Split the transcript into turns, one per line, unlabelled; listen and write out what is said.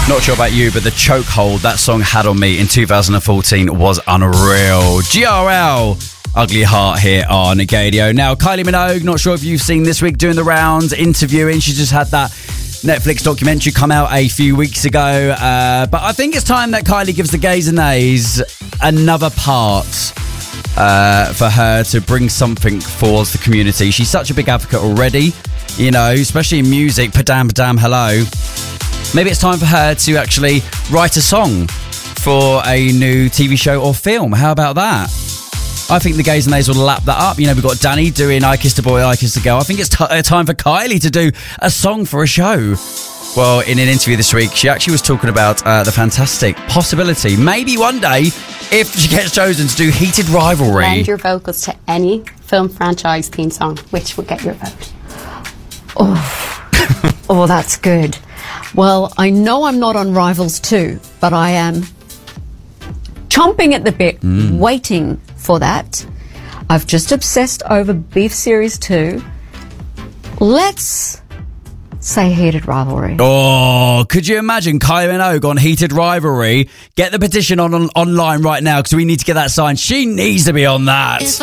Not sure about you, but the chokehold that song had on me in 2014 was unreal. GRL, Ugly Heart here on Gadio. Now, Kylie Minogue, not sure if you've seen this week doing the rounds, interviewing. She just had that Netflix documentary come out a few weeks ago. But I think it's time that Kylie gives the gays and nays another part for her to bring something for the community. She's such a big advocate already, you know, especially in music. Padam, hello. Maybe it's time for her to actually write a song for a new TV show or film. How about that? I think the gays and nays will lap that up. You know, we've got Danny doing I Kissed a Boy, I Kissed a Girl. I think it's time for Kylie to do a song for a show. Well, in an interview this week, she actually was talking about the fantastic possibility, maybe one day, if she gets chosen to do Heated Rivalry.
Lend your vocals to any film franchise theme song, which would get your vote.
Oh, that's good. Well, I know I'm not on Rivals 2, but I am chomping at the bit, waiting for that. I've just obsessed over Beef Series 2. Let's say Heated Rivalry.
Oh, could you imagine Kylie Minogue on Heated Rivalry? Get the petition online right now because we need to get that signed. She needs to be on that.